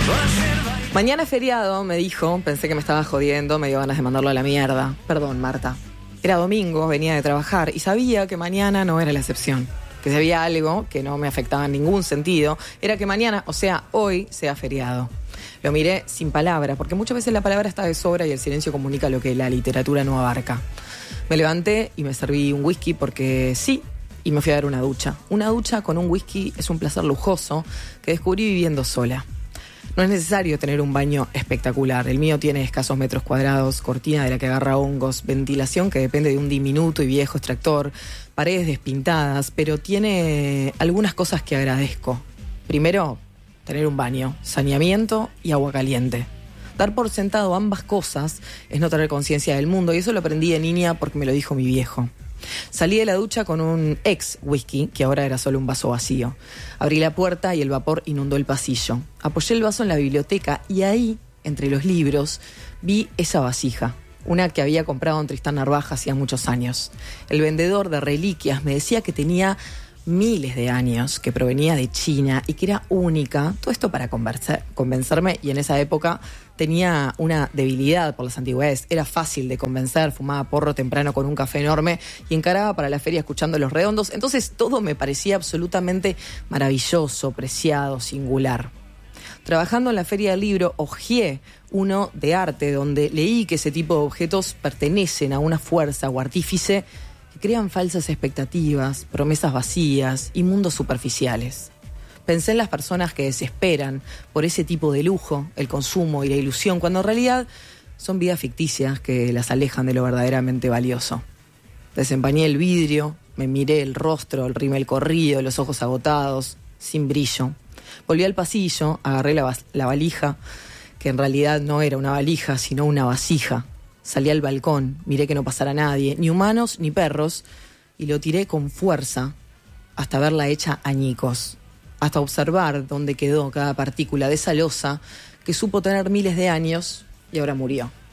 Mañana es feriado, me dijo, pensé que me estaba jodiendo, me dio ganas de mandarlo a la mierda. Perdón, Marta. Era domingo, venía de trabajar y sabía que mañana no era la excepción. Que si había algo que no me afectaba en ningún sentido, era que mañana, o sea, hoy, sea feriado. Lo miré sin palabra, porque muchas veces la palabra está de sobra y el silencio comunica lo que la literatura no abarca. Me levanté y me serví un whisky porque sí, y me fui a dar una ducha. Una ducha con un whisky es un placer lujoso que descubrí viviendo sola. No es necesario tener un baño espectacular. El mío tiene escasos metros cuadrados, cortina de la que agarra hongos, ventilación que depende de un diminuto y viejo extractor, paredes despintadas, pero tiene algunas cosas que agradezco. Primero, tener un baño, saneamiento y agua caliente. Dar por sentado ambas cosas es no tener conciencia del mundo, y eso lo aprendí de niña porque me lo dijo mi viejo. Salí de la ducha con un ex whisky, que ahora era solo un vaso vacío. Abrí la puerta y el vapor inundó el pasillo. Apoyé el vaso en la biblioteca y ahí, entre los libros, vi esa vasija. Una que había comprado en Tristán Narvaja hacía muchos años. El vendedor de reliquias me decía que tenía miles de años, que provenía de China y que era única. Todo esto para convencerme, y en esa época tenía una debilidad por las antigüedades. Era fácil de convencer, fumaba porro temprano con un café enorme y encaraba para la feria escuchando Los Redondos. Entonces todo me parecía absolutamente maravilloso, preciado, singular. Trabajando en la Feria del Libro, hojeé uno de arte donde leí que ese tipo de objetos pertenecen a una fuerza o artífice que crean falsas expectativas, promesas vacías y mundos superficiales. Pensé en las personas que desesperan por ese tipo de lujo, el consumo y la ilusión, cuando en realidad son vidas ficticias que las alejan de lo verdaderamente valioso. Desempañé el vidrio, me miré el rostro, el rímel corrido, los ojos agotados, sin brillo. Volví al pasillo, agarré la valija, que en realidad no era una valija, sino una vasija. Salí al balcón, miré que no pasara nadie, ni humanos ni perros, y lo tiré con fuerza hasta verla hecha añicos, hasta observar dónde quedó cada partícula de esa losa que supo tener miles de años y ahora murió.